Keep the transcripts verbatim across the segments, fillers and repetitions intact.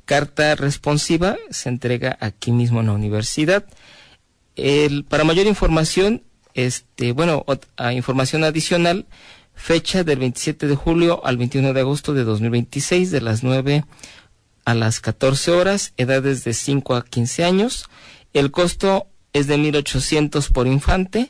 carta responsiva se entrega aquí mismo en la universidad. El, para mayor información, este, bueno, a información adicional, fecha del veintisiete de julio al veintiuno de agosto de dos mil veintiséis, de las nueve a las catorce horas, edades de cinco a quince años. El costo es de mil ochocientos por infante.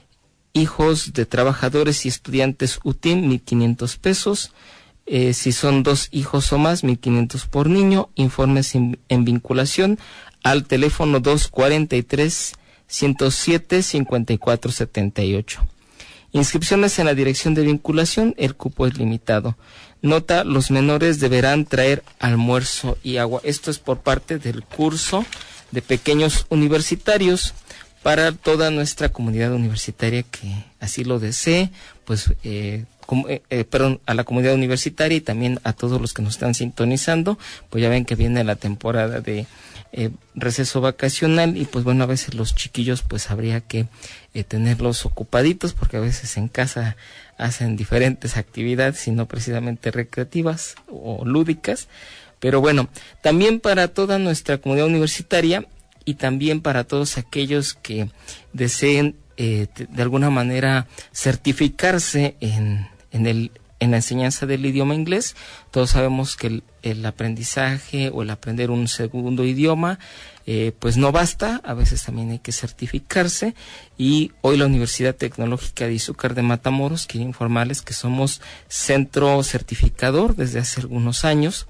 Hijos de trabajadores y estudiantes U T I M, mil quinientos pesos. Eh, si son dos hijos o más, mil quinientos por niño. Informes en, en vinculación al teléfono dos cuarenta y tres, ciento siete, cincuenta y cuatro setenta y ocho. Inscripciones en la dirección de vinculación, el cupo es limitado. Nota, los menores deberán traer almuerzo y agua. Esto es por parte del curso de pequeños universitarios para toda nuestra comunidad universitaria que así lo desee, pues, eh, com, eh, eh, perdón, a la comunidad universitaria y también a todos los que nos están sintonizando, pues ya ven que viene la temporada de eh, receso vacacional y pues bueno, a veces los chiquillos pues habría que eh, tenerlos ocupaditos porque a veces en casa hacen diferentes actividades y no precisamente recreativas o lúdicas, pero bueno, también para toda nuestra comunidad universitaria y también para todos aquellos que deseen eh, de alguna manera certificarse en, en, el, en la enseñanza del idioma inglés. Todos sabemos que el, el aprendizaje o el aprender un segundo idioma eh, pues no basta, a veces también hay que certificarse, y hoy la Universidad Tecnológica de Izúcar de Matamoros quiere informarles que somos centro certificador desde hace algunos años.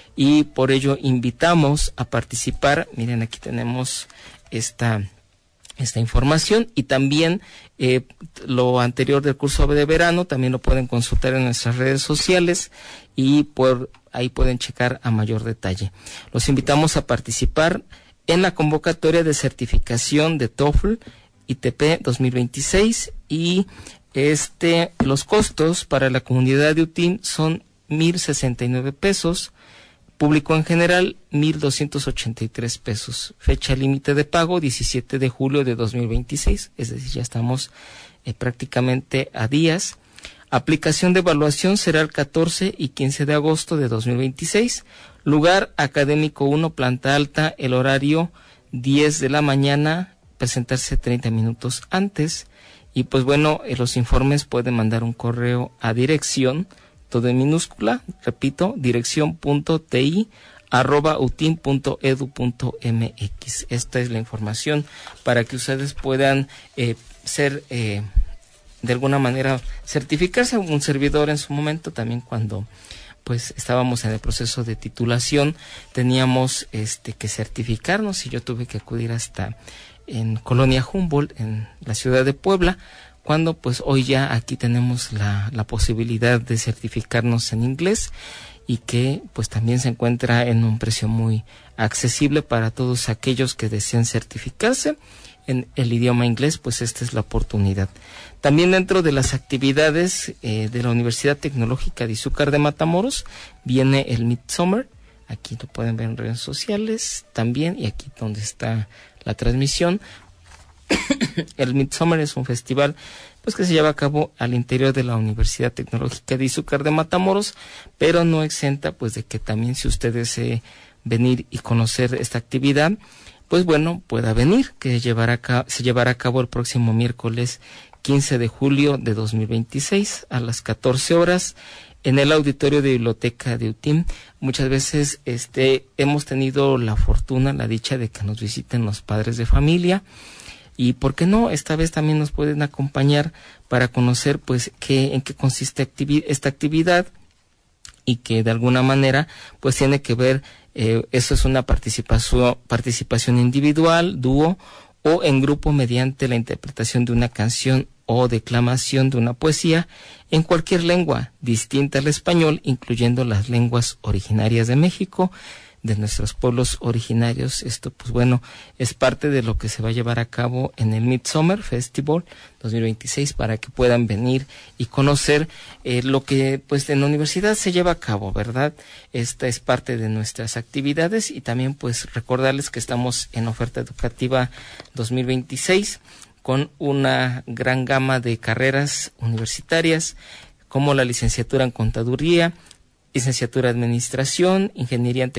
Y por ello invitamos a participar. Miren, aquí tenemos esta, esta información y también eh, lo anterior del curso de verano también lo pueden consultar en nuestras redes sociales y por ahí pueden checar a mayor detalle. Los invitamos a participar en la convocatoria de certificación de TOEFL I T P dos mil veintiséis y este los costos para la comunidad de U T I M son mil sesenta y nueve pesos. Público en general, mil doscientos ochenta y tres pesos. Fecha límite de pago, diecisiete de julio de dos mil veintiséis, es decir, ya estamos eh, prácticamente a días. Aplicación de evaluación será el catorce y quince de agosto de dos mil veintiséis. Lugar, Académico uno, planta alta, el horario diez de la mañana, presentarse treinta minutos antes. Y pues bueno, eh, los informes pueden mandar un correo a dirección, todo en minúscula, repito, dirección punto ti arroba utim punto edu punto mx. Esta es la información para que ustedes puedan eh, ser, eh, de alguna manera, certificarse. Un servidor en su momento, también cuando pues estábamos en el proceso de titulación, teníamos este que certificarnos y yo tuve que acudir hasta en Colonia Humboldt, en la ciudad de Puebla, cuando pues hoy ya aquí tenemos la, la posibilidad de certificarnos en inglés y que pues también se encuentra en un precio muy accesible para todos aquellos que desean certificarse en el idioma inglés. Pues esta es la oportunidad. También dentro de las actividades eh, de la Universidad Tecnológica de Izúcar de Matamoros viene el Midsummer. Aquí lo pueden ver en redes sociales también y aquí donde está la transmisión. El Midsummer es un festival pues que se lleva a cabo al interior de la Universidad Tecnológica de Izúcar de Matamoros, pero no exenta pues de que también, si usted desea venir y conocer esta actividad, pues bueno, pueda venir, que llevará a cabo, se llevará a cabo el próximo miércoles quince de julio de dos mil veintiséis a las catorce horas en el auditorio de biblioteca de U T I M. Muchas veces este hemos tenido la fortuna, la dicha de que nos visiten los padres de familia. Y por qué no, esta vez también nos pueden acompañar para conocer pues qué, en qué consiste activi- esta actividad y que de alguna manera pues tiene que ver, eh, eso es una participación, participación individual, dúo o en grupo mediante la interpretación de una canción o declamación de una poesía en cualquier lengua distinta al español, incluyendo las lenguas originarias de México, de nuestros pueblos originarios. Esto pues bueno es parte de lo que se va a llevar a cabo en el Midsummer Festival dos mil veintiséis para que puedan venir y conocer eh, lo que pues en la universidad se lleva a cabo, ¿verdad? Esta es parte de nuestras actividades y también pues recordarles que estamos en oferta educativa dos mil veintiséis con una gran gama de carreras universitarias como la licenciatura en contaduría, licenciatura en administración, ingeniería en